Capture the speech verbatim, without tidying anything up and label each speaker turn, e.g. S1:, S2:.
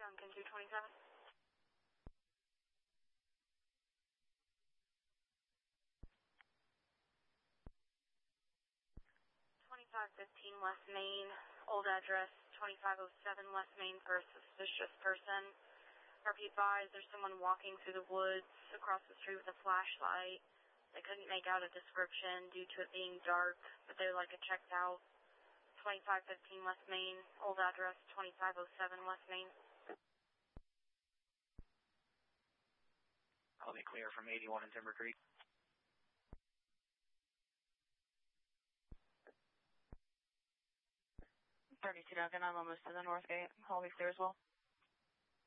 S1: Duncan two twenty-seven. twenty-five fifteen West Main, old address twenty-five oh seven West Main for a suspicious person. R P advised there's someone walking through the woods across the street with a flashlight. They couldn't make out a description due to it being dark, but they would like it checked out. twenty-five fifteen West Main, old address twenty-five oh seven West Main.
S2: I'll be clear from eighty-one in Timber Creek.
S3: thirty-two Duncan, I'm almost to the north gate. I'll be clear as well.